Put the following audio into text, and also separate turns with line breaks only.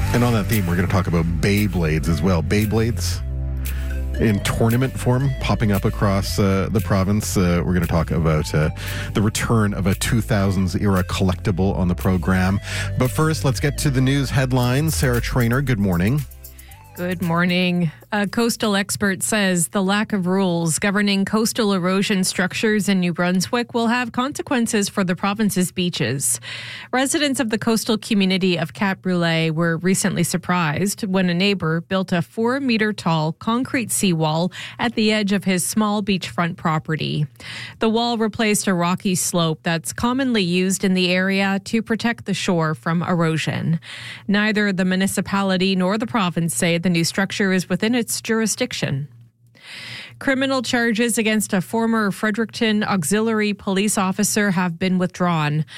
And on that theme, we're going to talk about Beyblades as well. Beyblades in tournament form popping up across the province. We're going to talk about the return of a 2000s era collectible on the program. But first, let's get to the news headlines. Sarah Trainer, good morning.
Good morning. A coastal expert says the lack of rules governing coastal erosion structures in New Brunswick will have consequences for the province's beaches. Residents of the coastal community of Cap Brûlé were recently surprised when a neighbor built a 4-meter-tall concrete seawall at the edge of his small beachfront property. The wall replaced a rocky slope that's commonly used in the area to protect the shore from erosion. Neither the municipality nor the province say the new structure is within its jurisdiction. Criminal charges against a former Fredericton Auxiliary police officer have been withdrawn.